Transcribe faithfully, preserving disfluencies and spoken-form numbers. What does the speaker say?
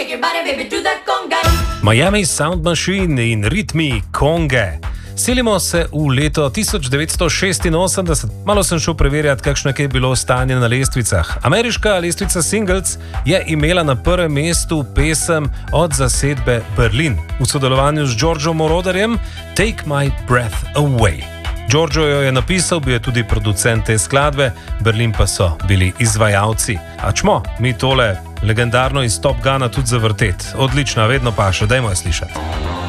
shake your body, baby, do that conga. Miami Sound Machine in ritmi konge. Selimo se v leto tisoč devetsto šestinosemdeset. Malo sem šel preverjati, kakšno je bilo stanje na lestvicah. Ameriška lestvica Singles je imela na prvem mestu pesem od zasedbe Berlin v sodelovanju z Giorgio Moroderjem Take My Breath Away. Giorgio jo je napisal, bil je tudi producent te skladbe, Berlin pa so bili izvajalci. A čmo, mi tole legendarno iz Top Guna tudi zavrtet. Odlična, vedno pa še, dajmo jo slišati.